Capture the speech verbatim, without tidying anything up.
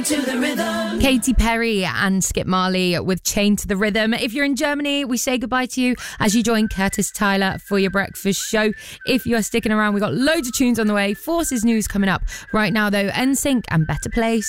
To the rhythm. Katy Perry and Skip Marley with Chained to the Rhythm. If you're in Germany, we say goodbye to you as you join Curtis Tyler for your breakfast show. If you're sticking around, we've got loads of tunes on the way. Forces news coming up. Right now, though, N Sync and Better Place.